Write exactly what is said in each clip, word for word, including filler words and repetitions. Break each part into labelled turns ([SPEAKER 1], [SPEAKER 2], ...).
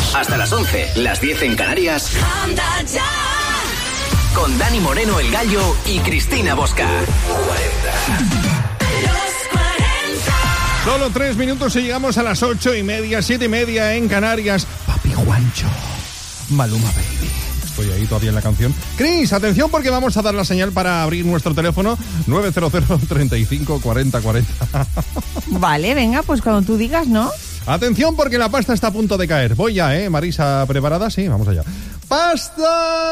[SPEAKER 1] Hasta las once, las diez en Canarias.
[SPEAKER 2] Anda ya.
[SPEAKER 1] Con Dani Moreno, el Gallo, y Cristina Bosca.
[SPEAKER 3] Solo tres minutos y llegamos a las ocho y media, siete y media en Canarias. Papi Juancho, Maluma Baby. Estoy ahí todavía en la canción. Cris, atención porque vamos a dar la señal para abrir nuestro teléfono nueve cero cero, treinta y cinco, cuarenta, cuarenta.
[SPEAKER 4] Vale, venga, pues cuando tú digas, ¿no?
[SPEAKER 3] Atención porque la pasta está a punto de caer. Voy ya, ¿eh? Marisa, ¿preparada? Sí, vamos allá. ¡Pasta!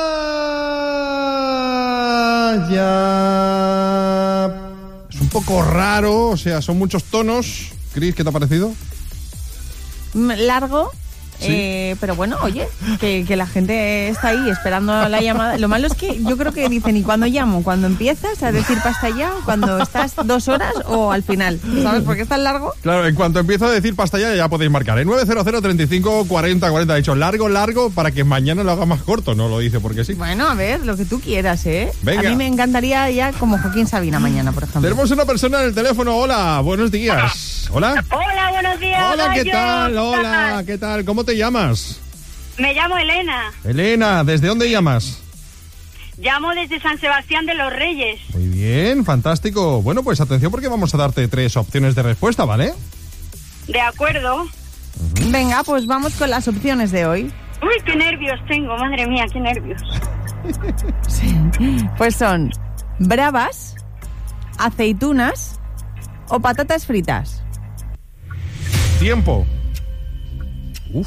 [SPEAKER 3] Ya. Es un poco raro, o sea, son muchos tonos. Cris, ¿qué te ha parecido?
[SPEAKER 4] Largo.
[SPEAKER 3] ¿Sí?
[SPEAKER 4] Eh, pero bueno, oye, que, que la gente está ahí esperando la llamada. Lo malo es que yo creo que dicen, ¿y cuándo llamo? ¿Cuando empiezas a decir pasta ya? ¿Cuando estás dos horas o al final? ¿Sabes por qué es tan largo?
[SPEAKER 3] Claro, en cuanto empiezo a decir pasta ya, ya podéis marcar. ¿eh? nueve cero cero, treinta y cinco, cuarenta, cuarenta. Ha dicho largo, largo, para que mañana lo haga más corto. No lo dice porque sí.
[SPEAKER 4] Bueno, a ver, lo que tú quieras, ¿eh?
[SPEAKER 3] Venga.
[SPEAKER 4] A mí me encantaría ya como Joaquín Sabina mañana, por ejemplo.
[SPEAKER 3] Tenemos una persona en el teléfono. Hola, buenos días. Hola.
[SPEAKER 5] Hola, buenos días.
[SPEAKER 3] Hola, ¿qué
[SPEAKER 5] Gallo.
[SPEAKER 3] tal?
[SPEAKER 5] ¿Cómo
[SPEAKER 3] Hola,
[SPEAKER 5] estás?
[SPEAKER 3] ¿qué tal? ¿Cómo te llamas?
[SPEAKER 5] Me llamo Elena.
[SPEAKER 3] Elena, ¿desde dónde llamas?
[SPEAKER 5] Llamo desde San Sebastián de los Reyes.
[SPEAKER 3] Muy bien, fantástico. Bueno, pues atención porque vamos a darte tres opciones de respuesta, ¿vale?
[SPEAKER 5] De acuerdo.
[SPEAKER 4] Venga, pues vamos con las opciones de hoy.
[SPEAKER 5] Uy, qué nervios tengo, madre mía, qué nervios.
[SPEAKER 4] Sí. Pues son bravas, aceitunas o patatas fritas.
[SPEAKER 3] Tiempo. Uf.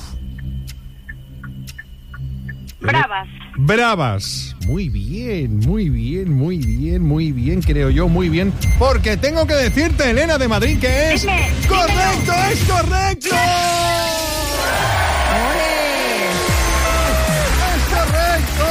[SPEAKER 5] Bravas.
[SPEAKER 3] Bravas. Muy bien, muy bien, muy bien, muy bien, creo yo, muy bien. Porque tengo que decirte, Elena de Madrid, que es...
[SPEAKER 5] Dime,
[SPEAKER 3] ¡correcto,
[SPEAKER 5] dímelo.
[SPEAKER 3] es correcto! ¡Es correcto!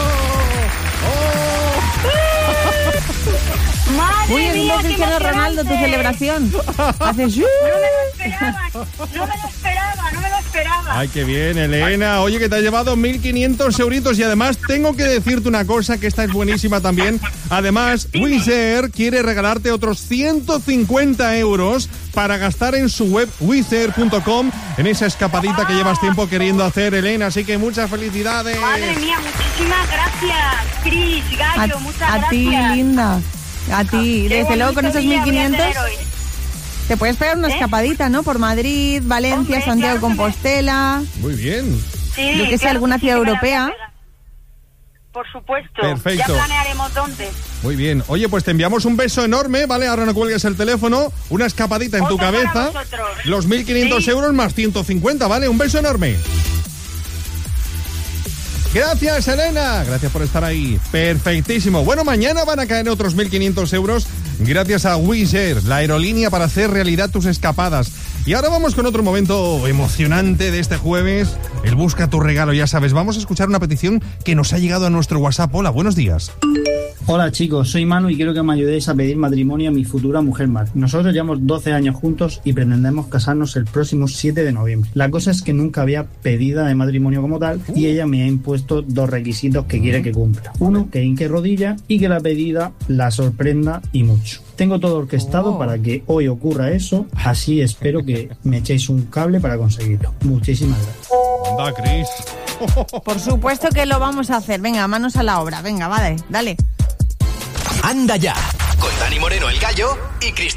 [SPEAKER 3] ¡Oh!
[SPEAKER 5] Madre
[SPEAKER 4] Muy bien,
[SPEAKER 5] mía,
[SPEAKER 4] ¿no,
[SPEAKER 5] qué
[SPEAKER 4] Cristiano Ronaldo, tu
[SPEAKER 5] emocionante.
[SPEAKER 4] celebración? Haces...
[SPEAKER 5] No me lo esperaba, no me lo esperaba, no me lo esperaba.
[SPEAKER 3] Ay, qué bien, Elena. Oye, que te has llevado mil quinientos euritos y además tengo que decirte una cosa, que esta es buenísima también. Además, Wizz Air quiere regalarte otros ciento cincuenta euros para gastar en su web wizz air punto com en esa escapadita que llevas tiempo queriendo hacer, Elena. Así que muchas felicidades.
[SPEAKER 5] Madre mía, muchísimas gracias, Cris, Gallo,
[SPEAKER 4] A,
[SPEAKER 5] muchas
[SPEAKER 4] a
[SPEAKER 5] gracias.
[SPEAKER 4] ti, linda. A ti.
[SPEAKER 5] Qué
[SPEAKER 4] Desde luego con
[SPEAKER 5] bonito
[SPEAKER 4] esos
[SPEAKER 5] día
[SPEAKER 4] mil
[SPEAKER 5] voy a
[SPEAKER 4] quinientos
[SPEAKER 5] tener hoy.
[SPEAKER 4] te puedes pegar una
[SPEAKER 5] ¿Eh?
[SPEAKER 4] escapadita, ¿no? Por Madrid, Valencia,
[SPEAKER 5] Hombre,
[SPEAKER 4] Santiago de
[SPEAKER 5] claro que me-
[SPEAKER 4] Compostela.
[SPEAKER 3] Muy bien.
[SPEAKER 5] Sí,
[SPEAKER 4] Yo que sé,
[SPEAKER 5] claro
[SPEAKER 4] alguna
[SPEAKER 5] sí,
[SPEAKER 4] ciudad
[SPEAKER 5] que me la voy a
[SPEAKER 4] europea.
[SPEAKER 5] pegar. Por supuesto.
[SPEAKER 3] Perfecto.
[SPEAKER 5] Ya planearemos dónde.
[SPEAKER 3] Muy bien. Oye, pues te enviamos un beso enorme, ¿vale? Ahora no cuelgues el teléfono. Una escapadita en tu
[SPEAKER 5] Otro para
[SPEAKER 3] cabeza.
[SPEAKER 5] vosotros.
[SPEAKER 3] Los mil quinientos
[SPEAKER 5] Sí.
[SPEAKER 3] euros más ciento cincuenta, ¿vale? Un beso enorme. Gracias, Elena. Gracias por estar ahí. Perfectísimo. Bueno, mañana van a caer otros mil quinientos euros gracias a Wizz Air, la aerolínea para hacer realidad tus escapadas. Y ahora vamos con otro momento emocionante de este jueves, el Busca tu regalo. Ya sabes, vamos a escuchar una petición que nos ha llegado a nuestro WhatsApp. Hola, buenos días.
[SPEAKER 6] Hola chicos, soy Manu y quiero que me ayudéis a pedir matrimonio a mi futura mujer Mar. Nosotros llevamos doce años juntos y pretendemos casarnos el próximo siete de noviembre. La cosa es que nunca había pedida de matrimonio como tal y ella me ha impuesto dos requisitos que quiere que cumpla. Uno, que hinque rodilla y que la pedida la sorprenda y mucho. Tengo todo orquestado
[SPEAKER 4] Oh.
[SPEAKER 6] para que hoy ocurra eso, así espero que me echéis un cable para conseguirlo. Muchísimas gracias.
[SPEAKER 3] Anda, Cris.
[SPEAKER 4] Por supuesto que lo vamos a hacer. Venga, manos a la obra. Venga, vale, dale.
[SPEAKER 1] Anda ya. Con Dani Moreno, el Gallo, y Cristina.